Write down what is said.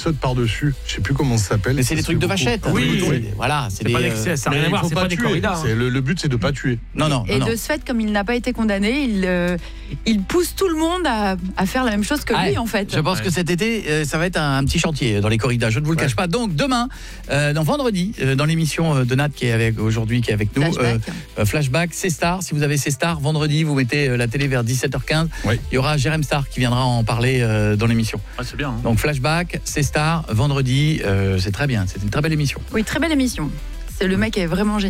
saute par-dessus. Je sais plus comment ça s'appelle. Mais c'est des trucs de vachette. Oui. Voilà, c'est pas des. ça n'a rien à voir, c'est pas des corridas. Le but, c'est de pas tuer. Non. Et de ce fait, comme il n'a pas été condamné, il pousse tout le monde à faire la même chose que lui, en fait. Je pense que cet été, ça va être un petit chantier dans les corridas. Je ne vous le cache pas. Donc demain, vendredi, dans l'émission de Nat qui est avec nous, Flashback, C-Star. Si vous avez C-Star, vendredi, vous mettez la télé vers 17h15. Oui. Il y aura Jérém Star qui viendra en parler dans l'émission. Ah, c'est bien. Hein. Donc Flashback, C-Star, vendredi, c'est très bien. C'est une très belle émission. Oui, très belle émission. Le mec est vraiment génial.